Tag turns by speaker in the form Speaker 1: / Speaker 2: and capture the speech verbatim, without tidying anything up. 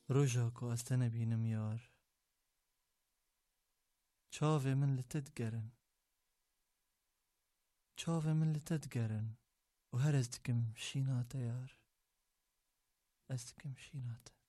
Speaker 1: روژاک و استنى بينم يار. چاوێ من لە تت گەرن، چاوێ من لە تت گەرن و هەر ez dikim şînate yar. Ez dikim şînate.